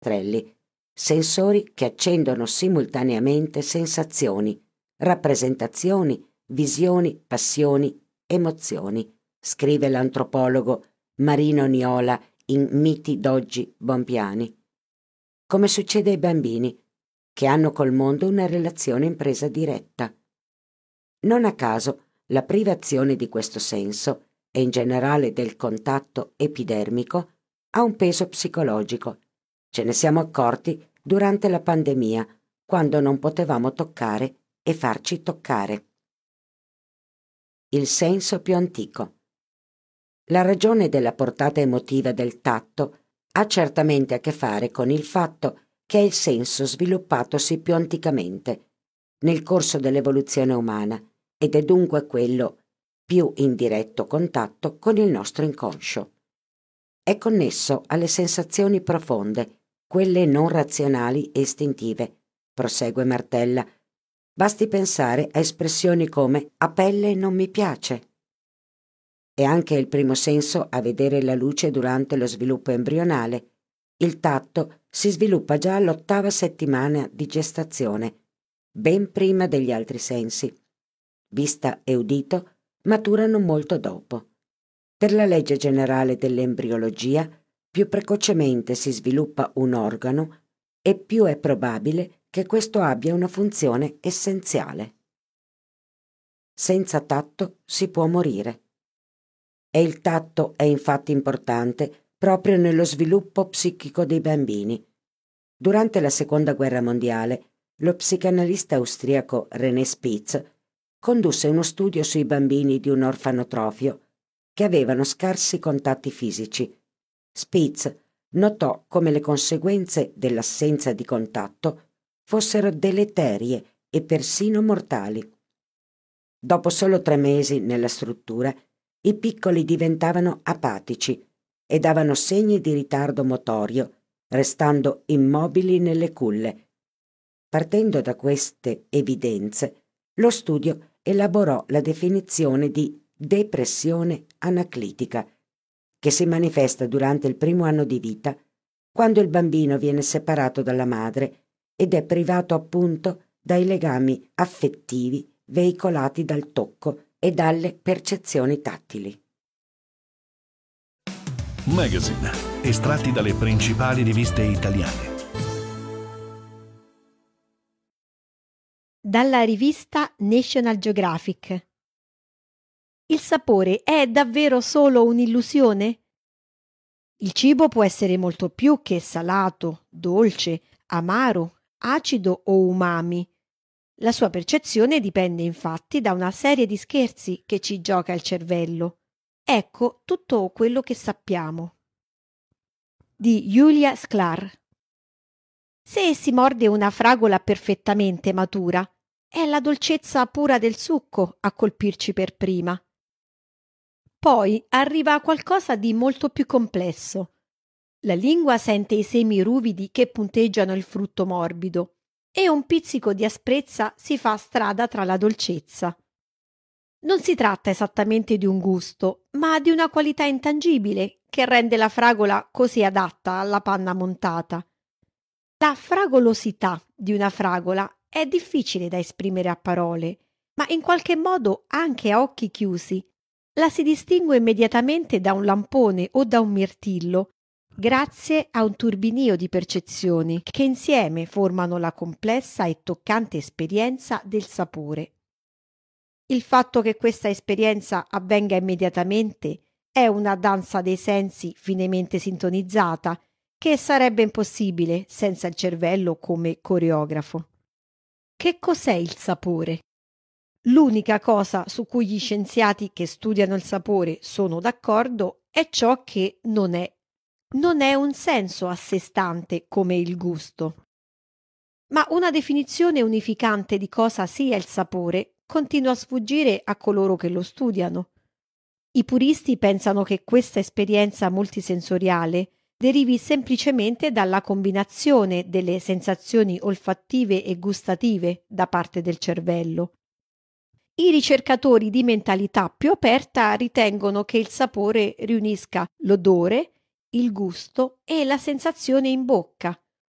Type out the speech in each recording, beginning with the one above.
pipistrelli, sensori che accendono simultaneamente sensazioni, rappresentazioni, visioni, passioni, emozioni, scrive l'antropologo Marino Niola in Miti d'oggi Bompiani. Come succede ai bambini, che hanno col mondo una relazione in presa diretta. Non a caso la privazione di questo senso, e in generale del contatto epidermico, ha un peso psicologico. Ce ne siamo accorti durante la pandemia, quando non potevamo toccare e farci toccare. Il senso più antico. La ragione della portata emotiva del tatto ha certamente a che fare con il fatto che è il senso sviluppatosi più anticamente, nel corso dell'evoluzione umana, ed è dunque quello più in diretto contatto con il nostro inconscio. È connesso alle sensazioni profonde, quelle non razionali e istintive, prosegue Martella. Basti pensare a espressioni come "a pelle non mi piace". È anche il primo senso a vedere la luce durante lo sviluppo embrionale. Il tatto si sviluppa già all'8ª settimana di gestazione, ben prima degli altri sensi. Vista e udito maturano molto dopo. Per la legge generale dell'embriologia, più precocemente si sviluppa un organo e più è probabile che questo abbia una funzione essenziale. Senza tatto si può morire. E il tatto è infatti importante proprio nello sviluppo psichico dei bambini. Durante la Seconda Guerra Mondiale, lo psicanalista austriaco René Spitz condusse uno studio sui bambini di un orfanotrofio che avevano scarsi contatti fisici. Spitz notò come le conseguenze dell'assenza di contatto fossero deleterie e persino mortali. Dopo solo 3 mesi nella struttura, i piccoli diventavano apatici e davano segni di ritardo motorio, restando immobili nelle culle. Partendo da queste evidenze, lo studio elaborò la definizione di depressione anaclitica, che si manifesta durante il primo anno di vita, quando il bambino viene separato dalla madre ed è privato appunto dai legami affettivi veicolati dal tocco e dalle percezioni tattili. Magazine, estratti dalle principali riviste italiane. Dalla rivista National Geographic. Il sapore è davvero solo un'illusione? Il cibo può essere molto più che salato, dolce, amaro, acido o umami. La sua percezione dipende infatti da una serie di scherzi che ci gioca il cervello. Ecco tutto quello che sappiamo. Di Julia Sklar. Se si morde una fragola perfettamente matura, è la dolcezza pura del succo a colpirci per prima. Poi arriva qualcosa di molto più complesso. La lingua sente i semi ruvidi che punteggiano il frutto morbido e un pizzico di asprezza si fa strada tra la dolcezza. Non si tratta esattamente di un gusto, ma di una qualità intangibile che rende la fragola così adatta alla panna montata. La fragolosità di una fragola è difficile da esprimere a parole, ma in qualche modo anche a occhi chiusi la si distingue immediatamente da un lampone o da un mirtillo, grazie a un turbinio di percezioni che insieme formano la complessa e toccante esperienza del sapore. Il fatto che questa esperienza avvenga immediatamente è una danza dei sensi finemente sintonizzata, che sarebbe impossibile senza il cervello come coreografo. Che cos'è il sapore? L'unica cosa su cui gli scienziati che studiano il sapore sono d'accordo è ciò che non è. Non è un senso a sé stante come il gusto. Ma una definizione unificante di cosa sia il sapore continua a sfuggire a coloro che lo studiano. I puristi pensano che questa esperienza multisensoriale derivi semplicemente dalla combinazione delle sensazioni olfattive e gustative da parte del cervello. I ricercatori di mentalità più aperta ritengono che il sapore riunisca l'odore, il gusto e la sensazione in bocca,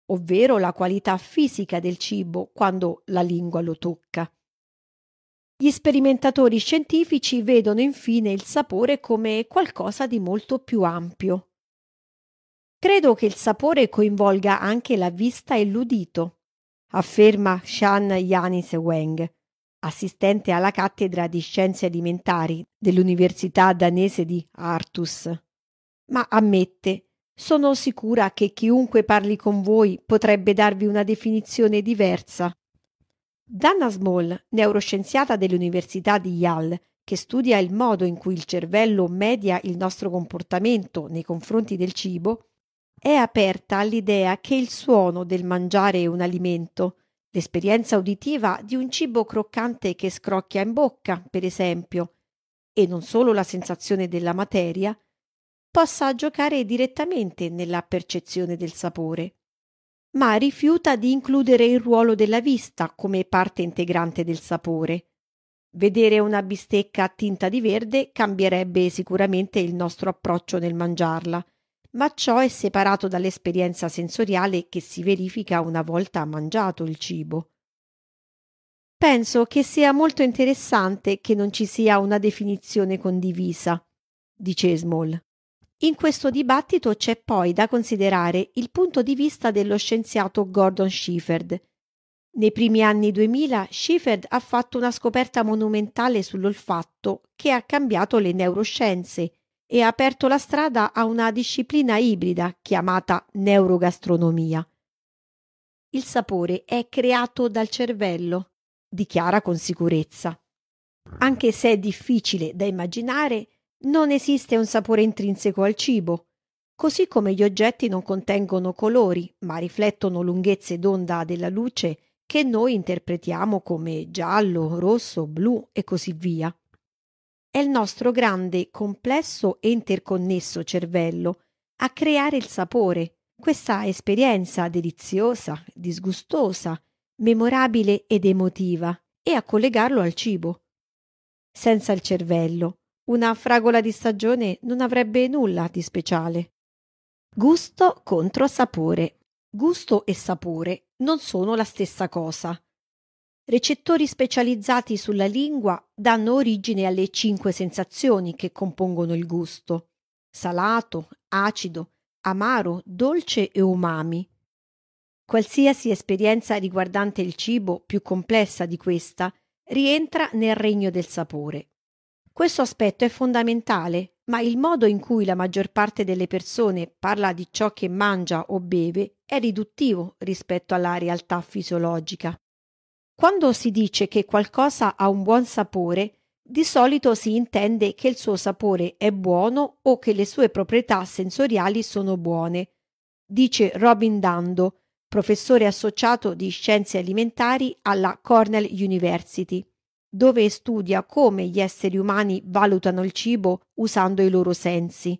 ovvero la qualità fisica del cibo quando la lingua lo tocca. Gli sperimentatori scientifici vedono infine il sapore come qualcosa di molto più ampio. Credo che il sapore coinvolga anche la vista e l'udito, afferma Shan Yanis Weng, assistente alla cattedra di scienze alimentari dell'Università danese di Aarhus. Ma ammette, sono sicura che chiunque parli con voi potrebbe darvi una definizione diversa. Dana Small, neuroscienziata dell'Università di Yale, che studia il modo in cui il cervello media il nostro comportamento nei confronti del cibo, è aperta all'idea che il suono del mangiare un alimento, l'esperienza uditiva di un cibo croccante che scrocchia in bocca, per esempio, e non solo la sensazione della materia, possa giocare direttamente nella percezione del sapore, ma rifiuta di includere il ruolo della vista come parte integrante del sapore. Vedere una bistecca tinta di verde cambierebbe sicuramente il nostro approccio nel mangiarla, ma ciò è separato dall'esperienza sensoriale che si verifica una volta mangiato il cibo. Penso che sia molto interessante che non ci sia una definizione condivisa, dice Small. In questo dibattito c'è poi da considerare il punto di vista dello scienziato Gordon Shepherd. Nei primi anni 2000 Shepherd ha fatto una scoperta monumentale sull'olfatto che ha cambiato le neuroscienze e ha aperto la strada a una disciplina ibrida chiamata neurogastronomia. Il sapore è creato dal cervello, dichiara con sicurezza. Anche se è difficile da immaginare, non esiste un sapore intrinseco al cibo, così come gli oggetti non contengono colori, ma riflettono lunghezze d'onda della luce che noi interpretiamo come giallo, rosso, blu e così via. È il nostro grande, complesso e interconnesso cervello a creare il sapore, questa esperienza deliziosa, disgustosa, memorabile ed emotiva, e a collegarlo al cibo. Senza il cervello, una fragola di stagione non avrebbe nulla di speciale. Gusto contro sapore. Gusto e sapore non sono la stessa cosa. Recettori specializzati sulla lingua danno origine alle 5 sensazioni che compongono il gusto: salato, acido, amaro, dolce e umami. Qualsiasi esperienza riguardante il cibo più complessa di questa rientra nel regno del sapore. Questo aspetto è fondamentale, ma il modo in cui la maggior parte delle persone parla di ciò che mangia o beve è riduttivo rispetto alla realtà fisiologica. Quando si dice che qualcosa ha un buon sapore, di solito si intende che il suo sapore è buono o che le sue proprietà sensoriali sono buone, dice Robin Dando, professore associato di scienze alimentari alla Cornell University, dove studia come gli esseri umani valutano il cibo usando i loro sensi.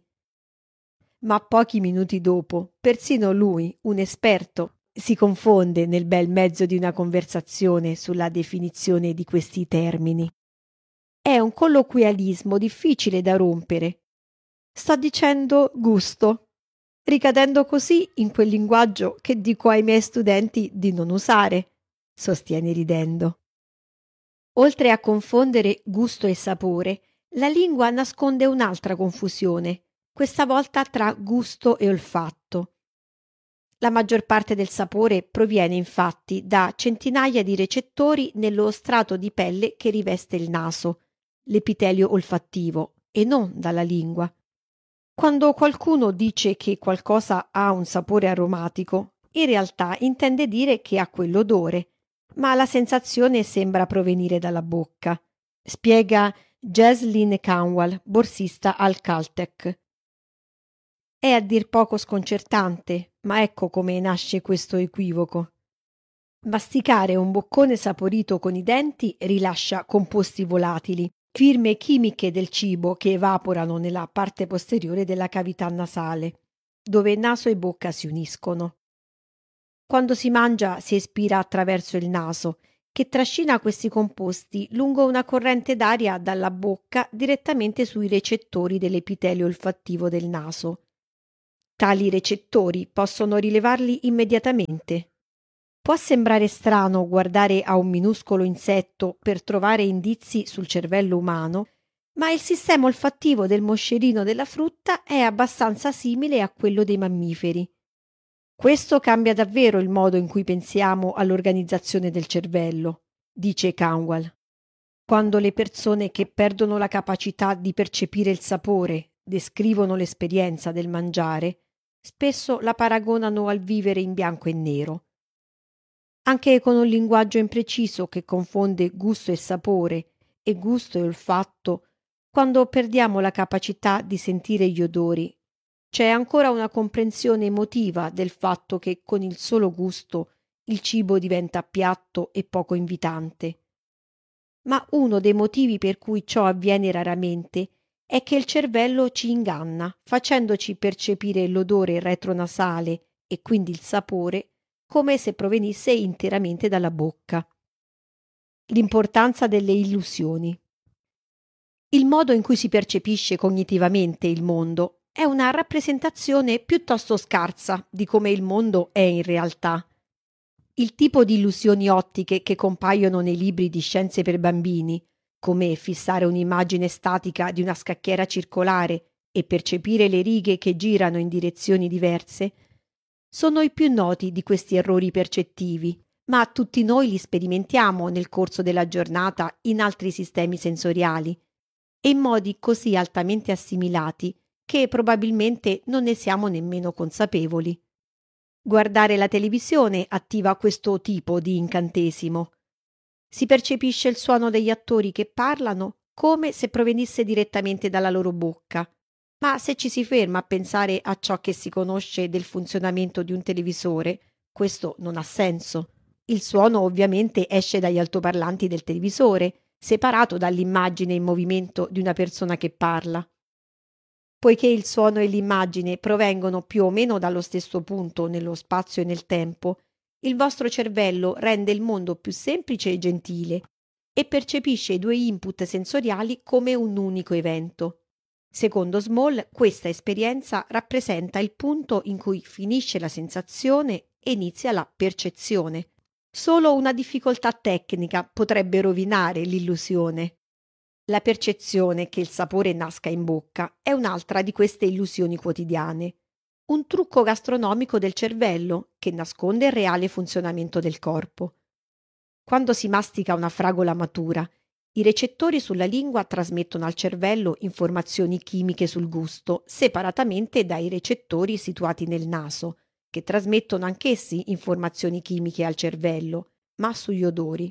Ma pochi minuti dopo, persino lui, un esperto, si confonde nel bel mezzo di una conversazione sulla definizione di questi termini. È un colloquialismo difficile da rompere. Sto dicendo gusto, ricadendo così in quel linguaggio che dico ai miei studenti di non usare, sostiene ridendo. Oltre a confondere gusto e sapore, la lingua nasconde un'altra confusione, questa volta tra gusto e olfatto. La maggior parte del sapore proviene infatti da centinaia di recettori nello strato di pelle che riveste il naso, l'epitelio olfattivo, e non dalla lingua. Quando qualcuno dice che qualcosa ha un sapore aromatico, in realtà intende dire che ha quell'odore, ma la sensazione sembra provenire dalla bocca, spiega Jaslyn Canwell, borsista al Caltech. È a dir poco sconcertante, ma ecco come nasce questo equivoco. Masticare un boccone saporito con i denti rilascia composti volatili, firme chimiche del cibo che evaporano nella parte posteriore della cavità nasale, dove naso e bocca si uniscono. Quando si mangia si espira attraverso il naso, che trascina questi composti lungo una corrente d'aria dalla bocca direttamente sui recettori dell'epitelio olfattivo del naso. Tali recettori possono rilevarli immediatamente. Può sembrare strano guardare a un minuscolo insetto per trovare indizi sul cervello umano, ma il sistema olfattivo del moscerino della frutta è abbastanza simile a quello dei mammiferi. Questo cambia davvero il modo in cui pensiamo all'organizzazione del cervello, dice Canwell. Quando le persone che perdono la capacità di percepire il sapore descrivono l'esperienza del mangiare, spesso la paragonano al vivere in bianco e nero. Anche con un linguaggio impreciso che confonde gusto e sapore e gusto e olfatto, quando perdiamo la capacità di sentire gli odori, c'è ancora una comprensione emotiva del fatto che con il solo gusto il cibo diventa piatto e poco invitante. Ma uno dei motivi per cui ciò avviene raramente è che il cervello ci inganna, facendoci percepire l'odore retronasale e quindi il sapore come se provenisse interamente dalla bocca. L'importanza delle illusioni. Il modo in cui si percepisce cognitivamente il mondo è una rappresentazione piuttosto scarsa di come il mondo è in realtà. Il tipo di illusioni ottiche che compaiono nei libri di scienze per bambini, come fissare un'immagine statica di una scacchiera circolare e percepire le righe che girano in direzioni diverse, sono i più noti di questi errori percettivi, ma tutti noi li sperimentiamo nel corso della giornata in altri sistemi sensoriali e in modi così altamente assimilati che probabilmente non ne siamo nemmeno consapevoli. Guardare la televisione attiva questo tipo di incantesimo. Si percepisce il suono degli attori che parlano come se provenisse direttamente dalla loro bocca, ma se ci si ferma a pensare a ciò che si conosce del funzionamento di un televisore, questo non ha senso. Il suono ovviamente esce dagli altoparlanti del televisore, separato dall'immagine in movimento di una persona che parla. Poiché il suono e l'immagine provengono più o meno dallo stesso punto nello spazio e nel tempo, il vostro cervello rende il mondo più semplice e gentile e percepisce i due input sensoriali come un unico evento. Secondo Small, questa esperienza rappresenta il punto in cui finisce la sensazione e inizia la percezione. Solo una difficoltà tecnica potrebbe rovinare l'illusione. La percezione che il sapore nasca in bocca è un'altra di queste illusioni quotidiane, un trucco gastronomico del cervello che nasconde il reale funzionamento del corpo. Quando si mastica una fragola matura, i recettori sulla lingua trasmettono al cervello informazioni chimiche sul gusto, separatamente dai recettori situati nel naso, che trasmettono anch'essi informazioni chimiche al cervello, ma sugli odori.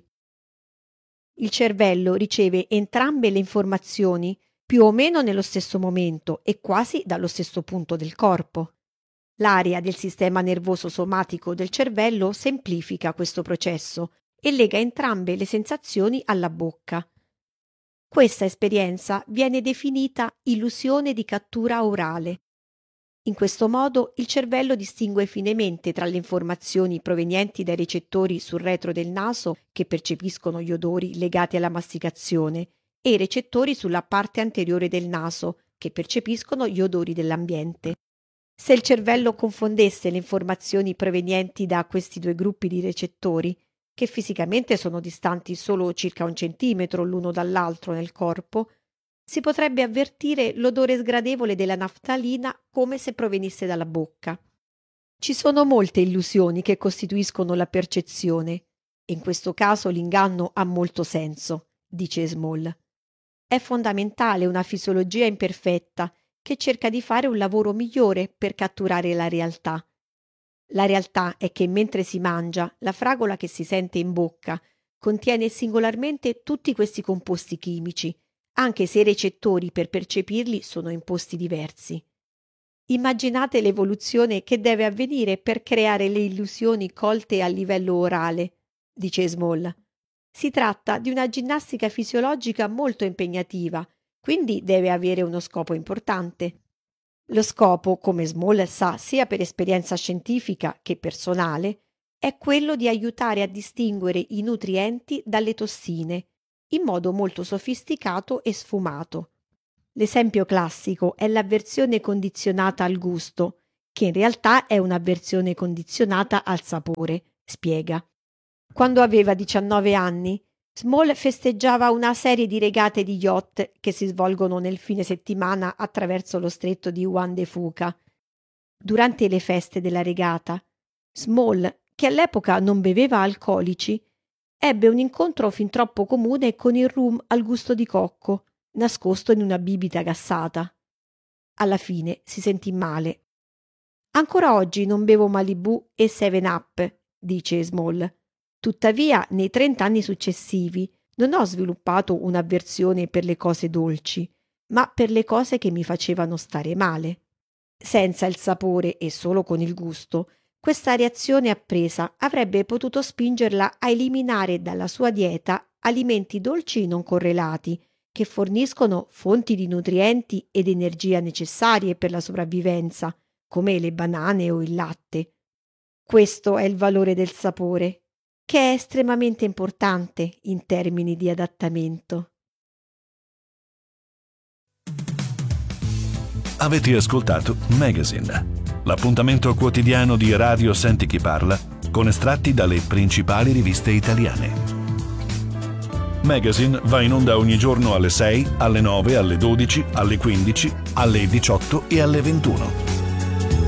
Il cervello riceve entrambe le informazioni più o meno nello stesso momento e quasi dallo stesso punto del corpo. L'area del sistema nervoso somatico del cervello semplifica questo processo e lega entrambe le sensazioni alla bocca. Questa esperienza viene definita illusione di cattura orale. In questo modo il cervello distingue finemente tra le informazioni provenienti dai recettori sul retro del naso che percepiscono gli odori legati alla masticazione e i recettori sulla parte anteriore del naso che percepiscono gli odori dell'ambiente. Se il cervello confondesse le informazioni provenienti da questi due gruppi di recettori, che fisicamente sono distanti solo circa 1 centimetro l'uno dall'altro nel corpo, si potrebbe avvertire l'odore sgradevole della naftalina come se provenisse dalla bocca. Ci sono molte illusioni che costituiscono la percezione e in questo caso l'inganno ha molto senso, dice Small. È fondamentale una fisiologia imperfetta che cerca di fare un lavoro migliore per catturare la realtà. La realtà è che mentre si mangia, la fragola che si sente in bocca contiene singolarmente tutti questi composti chimici, anche se i recettori per percepirli sono in posti diversi. Immaginate l'evoluzione che deve avvenire per creare le illusioni colte a livello orale, dice Small. Si tratta di una ginnastica fisiologica molto impegnativa, quindi deve avere uno scopo importante. Lo scopo, come Small sa sia per esperienza scientifica che personale, è quello di aiutare a distinguere i nutrienti dalle tossine, in modo molto sofisticato e sfumato. L'esempio classico è l'avversione condizionata al gusto, che in realtà è un'avversione condizionata al sapore, spiega. Quando aveva 19 anni, Small festeggiava una serie di regate di yacht che si svolgono nel fine settimana attraverso lo stretto di Juan de Fuca. Durante le feste della regata, Small, che all'epoca non beveva alcolici, ebbe un incontro fin troppo comune con il rum al gusto di cocco, nascosto in una bibita gassata. Alla fine si sentì male. Ancora oggi non bevo Malibu e 7-Up, dice Small. Tuttavia, nei 30 anni successivi non ho sviluppato un'avversione per le cose dolci, ma per le cose che mi facevano stare male. Senza il sapore e solo con il gusto, questa reazione appresa avrebbe potuto spingerla a eliminare dalla sua dieta alimenti dolci non correlati, che forniscono fonti di nutrienti ed energia necessarie per la sopravvivenza, come le banane o il latte. Questo è il valore del sapore, che è estremamente importante in termini di adattamento. Avete ascoltato Magazine, l'appuntamento quotidiano di Radio Senti Chi Parla con estratti dalle principali riviste italiane. Magazine va in onda ogni giorno alle 6, alle 9, alle 12, alle 15, alle 18 e alle 21.